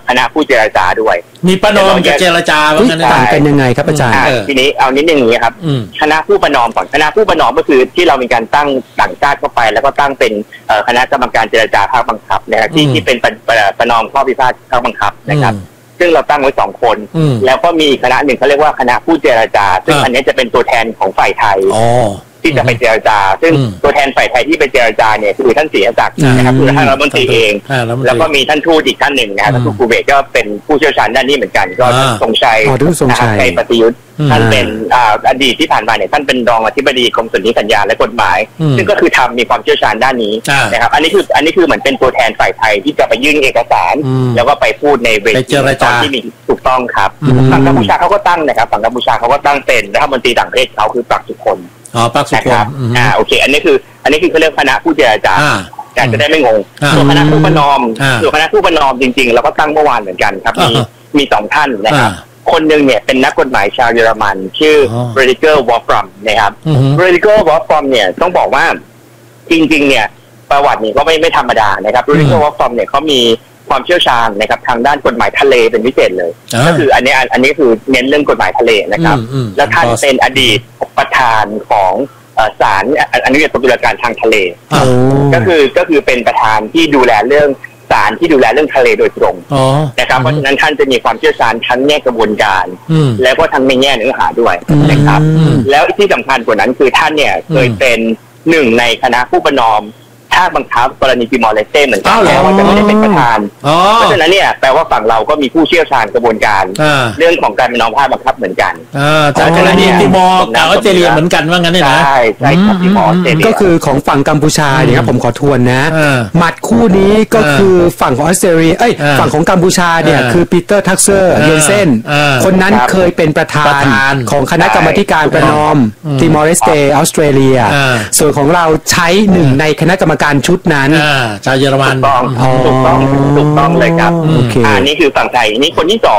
คณะผู้เจรจาด้วยมีประนอมกับเจรจาว่างั้นต่างกันยังไงครับอาจารย์ทีนี้เอานิดนึงอย่างนี้ครับคณะผู้ประนอมก่อนคณะผู้ประนอมก็คือที่เรามีการตั้งต่างชาติเข้าไปแล้วก็ตั้งเป็นคณะกรรมการเจรจาภาคบังคับนะครับที่เป็นประนอมข้อพิพาทภาคบังคับนะครับซึ่งเราตั้งไว้2 คนแล้วก็มีคณะหนึ่งเขาเรียกว่าคณะผู้เจรจาซึ่งอันนี้จะเป็นตัวแทนของฝ่ายไทยที่จะไปเจรจาซึ่งตัวแทนฝ่ายไทยที่ไปเจรจาเนี่ยคือท่านศรีศักดิ์นะครับคือท่านรัฐมนตรีเองแล้วก็มีท่านทูตอีกท่านหนึ่งนะครับท่านทูตคูเบตก็เป็นผู้เชี่ยวชาญด้านนี้เหมือนกันก็ท่านทรงชัยนะครับในปฏิยุทธ์ท่านเป็นอดีตที่ผ่านมาเนี่ยท่านเป็นรองอธิบดีกรมสนธิสัญญาและกฎหมายซึ่งก็คือมีความเชี่ยวชาญด้านนี้นะครับอันนี้คือเหมือนเป็นตัวแทนฝ่ายไทยที่จะไปยื่นเอกสารแล้วก็ไปพูดในเวทีตอนที่มีถูกต้องครับฝั่งกัมพูชาเขาก็ตั้งนะครับฝั่งกัมพูชาเขาก็ตั้งเป็นรัฐมนตรีต่างประเทศเขาคือปรักสุคนปรักสุคนโอเคอันนี้คือเขาเรียกคณะผู้เจรจาจะได้ไม่งงส่วนคณะผู้ประนอมจริงๆเราก็ตั้งเมื่อวานเหมือนกันครับมี2 ท่านนะครับคนหนึ่งเนี่ยเป็นนักกฎหมายชาวเยอรมันชื่อเรดิเกอร์วอลฟรัมนะครับเรดิเกอร์วอลฟรัมเนี่ยต้องบอกว่าจริงๆเนี่ยประวัตินี่ก็ไม่ธรรมดานะครับเรดิเกอร์วอลฟรัมเนี่ยเขามีความเชี่ยวชาญนะครับทางด้านกฎหมายทะเลเป็นพิเศษเลยก็คืออันนี้คือเน้นเรื่องกฎหมายทะเลนะครับแล้วท่านเป็นอดีตประธานของศาลอนุญาโตตุลาการทางทะเลก็คือเป็นประธานที่ดูแลเรื่องศาลที่ดูแลเรื่องทะเลโดยตรงนะครับเพราะฉะนั้นท่านจะมีความเชี่ยวชาญทั้งแง่กระบวนการแล้วก็ทั้งในแง่เนื้อหาด้วยนะครับแล้วที่สำคัญกว่านั้นคือท่านเนี่ยเคยเป็น1 ในคณะผู้ประนอมภาคบังคับกรณีติมอร์เลสเต้เหมือนกันแล้วจะไม่ได้เป็นประธานเพราะฉะนั้นเนี่ยแปลว่าฝั่งเราก็มีผู้เชี่ยวชาญกระบวนการเรื่องของการเป็นน้องภาคบังคับเหมือนกันจากกรณีติมอร์กับออสเตรเลียเหมือนกันว่างั้นเนี่ยนะใช่ครับติมอร์ออสเตรเลียก็คือของฝั่งกัมพูชาเนี่ยครับผมขอทวนนะหมัดคู่นี้ก็คือฝั่งของออสเตรเลียฝั่งของกัมพูชาเนี่ยคือปีเตอร์ทักเซอร์เยนเซนคนนั้นเคยเป็นประธานของคณะกรรมการประนอมติมอร์เลสเต้ออสเตรเลียส่วนของเราใช้1 ในคณะกรรมการชุดนั้นชาวเยอรมันถูกต้องเลยครับนี่คือฝั่งไทยนี่คนที่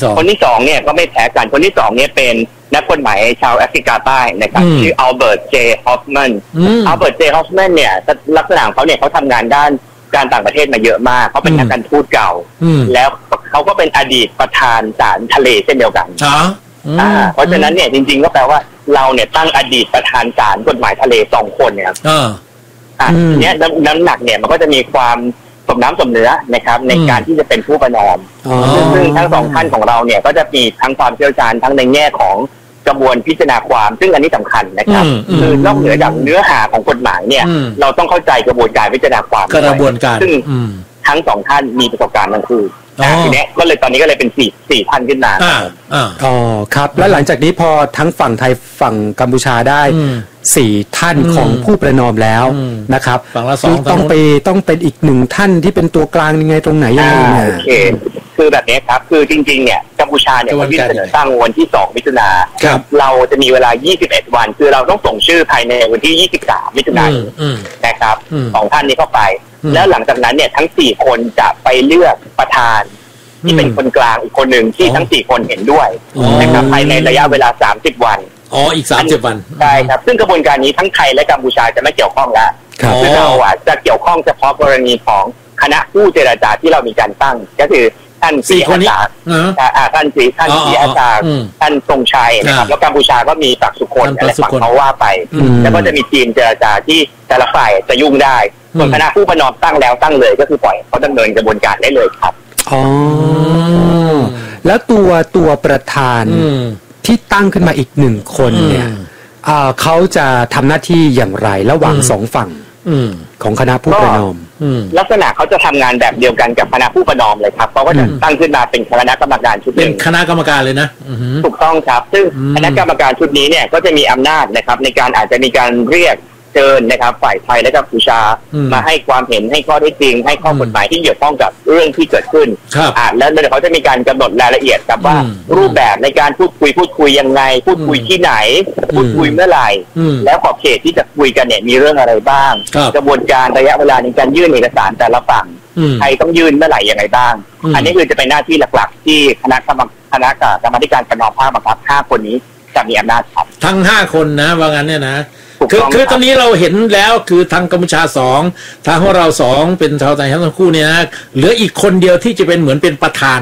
2เนี่ยก็ไม่แพ้กันคนที่2เนี่ยเป็นนักกฎหมายชาวแอฟริกาใต้นะครับชื่ออัลเบิร์ตเจฮอฟแมนเนี่ยลักษณะของเขาเนี่ยเขาทำงานด้านการต่างประเทศมาเยอะมากเขาเป็นนักการทูตเก่าแล้วเขาก็เป็นอดีตประธานศาลทะเลเช่นเดียวกันเพราะฉะนั้นเนี่ยจริงๆก็แปลว่าเราเนี่ยตั้งอดีตประธานศาลกฎหมายทะเล2 คนเนี่ยเนี้ยน้ำหนักเนี่ยมันก็จะมีความสมน้ำสมเนื้อนะครับในการที่จะเป็นผู้ประนอมซึ่งทั้ง2 ท่านของเราเนี่ยก็จะมีทั้งความเชี่ยวชาญทั้งในแง่ของกระบวนพิจารณาความซึ่งอันนี้สำคัญนะครับคือนอกเหนือจากเนื้อหาของกฎหมายเนี่ยเราต้องเข้าใจกระบวนการพิจารณาความซึ่งทั้ง2 ท่านมีประสบการณ์ทั้งคู่ทีนี้ก็เลยตอนนี้ก็เลยเป็น4 ท่านขึ้นมาครับแล้วหลังจากนี้พอทั้งฝั่งไทยฝั่งกัมพูชาได้4 ท่านของผู้ประนอมแล้วนะครับต้องเป็นอีก1 ท่านที่เป็นตัวกลางยังไงตรงไหนยังไงเนี่ยโอเคคือแบบนี้ครับคือจริงๆเนี่ยกัมพูชาเนี่ยเขายื่นเสนอตั้งวันที่2 มิถุนายนเราจะมีเวลา21 วันคือเราต้องส่งชื่อภายในวันที่23 มิถุนายนนะครับ2 ท่านนี้เข้าไปแล้วหลังจากนั้นเนี่ยทั้ง4 คนจะไปเลือกประธานที่เป็นคนกลางอีกคนหนึ่งที่ทั้ง4 คนเห็นด้วยนะครับภายในระยะเวลา30 วันอีก30 วันใช่ครับซึ่งกระบวนการนี้ทั้งไทยและกัมพูชาจะไม่เกี่ยวข้องแล้วคือเราจะเกี่ยวข้องเฉพาะกรณีของคณะผู้เจรจาที่เรามีการตั้งก็คือท่านศรีอาจารย์ท่านศรีอาจารย์ท่านทรงชัยนะครับแล้วกัมพูชาก็มีปรักสุคนอะไรฝั่งเขาว่าไปแล้วก็จะมีทีมเจรจาที่แต่ละฝ่ายจะยุ่งได้ส่วนคณะผู้ประนอมตั้งแล้วตั้งเลยก็คือปล่อยเขาดำเนินกระบวนการได้เลยครับแล้วตัวประธานที่ตั้งขึ้นมาอีก1 คนเนี่ยเขาจะทำหน้าที่อย่างไรระหว่าง2 ฝั่งของคณะผู้ประนอมลักษณะเขาจะทำงานแบบเดียวกันกับคณะผู้ประนอมเลยครับเพราะว่าจะตั้งขึ้นมาเป็นคณะกรรมการชุดหนึ่งเป็นคณะกรรมการเลยนะถูกต้องครับซึ่งคณะกรรมการชุดนี้เนี่ยก็จะมีอำนาจนะครับในการอาจจะมีการเรียกเชิญนะครับฝ่ายไทยและกัมพูชามาให้ความเห็นให้ข้อเท็จจริงให้ข้อกฎหมายที่เกี่ยวข้องกับเรื่องที่เกิดขึ้นแล้วเดี๋ยวเขาจะมีการกำหนดรายละเอียดครับว่ารูปแบบในการพูดคุยยังไงพูดคุยที่ไหนพูดคุยเมื่อไหร่แล้วขอบเขตที่จะคุยกันเนี่ยมีเรื่องอะไรบ้างกระบวนการระยะเวลาในการยื่นเอกสารแต่ละฝั่งใครต้องยื่นเมื่อไหร่ยังไงบ้างอันนี้คือจะเป็นหน้าที่หลักๆที่คณะกรรมการประนอมภาคบังคับ5 คนนี้จะมีอำนาจครับทั้ง5 คนนะว่างั้นเนี่ยนะคือตอนนี้เราเห็นแล้วคือทางกัมพูชา2ทางของเรา2เป็นชาวไทยทั้งคู่เนี่ยนะเหลืออีกคนเดียวที่จะเป็นเหมือนเป็นประธาน